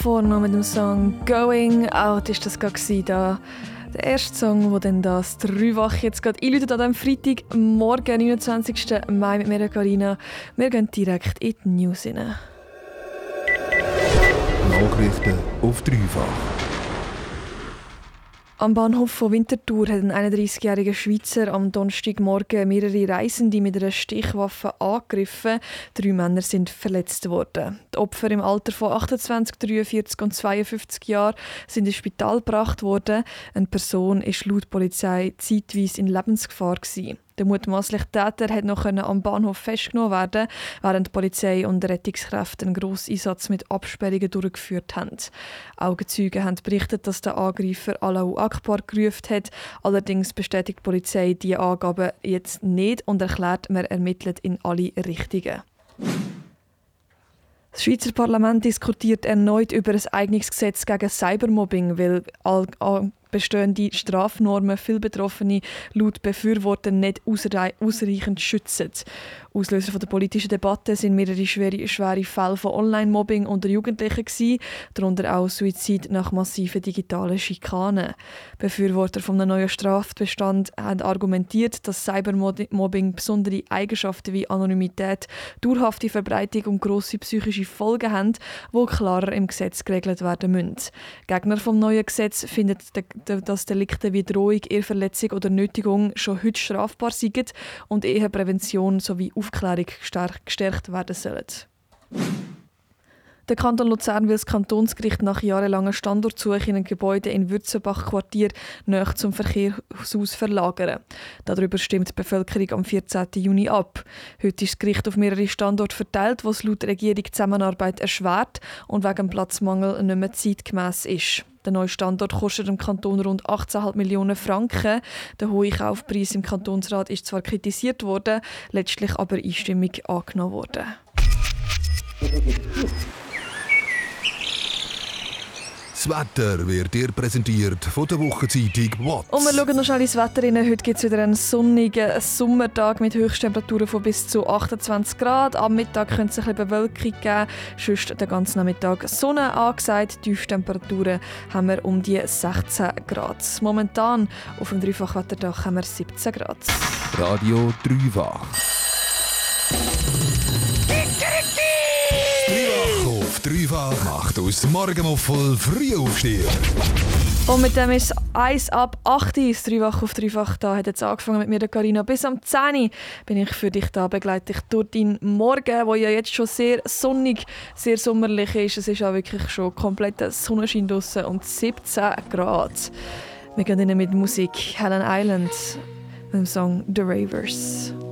Vorne mit dem Song «Going Out» ist das gerade da. Der erste Song, der dann das 3-Wach jetzt gerade einläutet an diesem Freitagmorgen, 29. Mai mit mir, Carina. Wir gehen direkt in die News rein. Nachrichten auf 3-Fach. Am Bahnhof von Winterthur hat ein 31-jähriger Schweizer am Donnerstagmorgen mehrere Reisende mit einer Stichwaffe angegriffen. 3 Männer sind verletzt worden. Die Opfer im Alter von 28, 43 und 52 Jahren sind ins Spital gebracht worden. Eine Person war laut Polizei zeitweise in Lebensgefahr gewesen. Der mutmaßliche Täter konnte noch am Bahnhof festgenommen werden, während die Polizei und Rettungskräfte einen grossen Einsatz mit Absperrungen durchgeführt haben. Augenzeuge haben berichtet, dass der Angreifer Allahu Akbar gerufen hat. Allerdings bestätigt die Polizei diese Angaben jetzt nicht und erklärt, man ermittelt in alle Richtungen. Das Schweizer Parlament diskutiert erneut über ein Eignungsgesetz gegen Cybermobbing, weil bestehende Strafnormen viele Betroffene laut Befürwortern nicht ausreichend schützen. Auslöser der politischen Debatte sind mehrere schwere Fälle von Online-Mobbing unter Jugendlichen, darunter auch Suizid nach massiven digitalen Schikanen. Befürworter von einem neuen Strafbestand haben argumentiert, dass Cybermobbing besondere Eigenschaften wie Anonymität, dauerhafte Verbreitung und grosse psychische Folgen haben, die klarer im Gesetz geregelt werden müssen. Gegner vom neuen Gesetz finden, dass Delikte wie Drohung, Eheverletzung oder Nötigung schon heute strafbar sind und Eheprävention sowie Aufklärung gestärkt werden sollen. Der Kanton Luzern will das Kantonsgericht nach jahrelanger Standortsuche in ein Gebäude in Würzenbach-Quartier nahe zum Verkehrshaus verlagern. Darüber stimmt die Bevölkerung am 14. Juni ab. Heute ist das Gericht auf mehrere Standorte verteilt, was laut Regierung die Zusammenarbeit erschwert und wegen Platzmangel nicht mehr zeitgemäss ist. Der neue Standort kostet dem Kanton rund 18,5 Millionen Franken. Der hohe Kaufpreis im Kantonsrat ist zwar kritisiert worden, letztlich aber einstimmig angenommen worden. Das Wetter wird dir präsentiert von der Wochenzeitung WATZ. Und wir schauen noch schnell ins Wetter rein. Heute gibt es wieder einen sonnigen Sommertag mit Höchsttemperaturen von bis zu 28 Grad. Am Mittag könnte es ein bisschen Bewölkung geben. Sonst den ganzen Nachmittag Sonne angesagt. Die Tiefstemperaturen haben wir um die 16 Grad. Momentan auf dem Dreifachwetterdach haben wir 17 Grad. Radio 3-Fach. 3-Fach auf 3-Fach macht aus dem Morgenmuffel Frühaufsteher. Und mit dem ist es 1 ab 8 Uhr. Das 3-Fach auf 3-Fach da hat jetzt angefangen mit mir, der Carina. Bis am 10 Uhr bin ich für dich da, begleite dich durch deinen Morgen, der ja jetzt schon sehr sonnig, sehr sommerlich ist. Es ist auch wirklich schon kompletter Sonnenschein draussen und 17 Grad. Wir gehen rein mit Musik. Helen Island mit dem Song «The Ravers».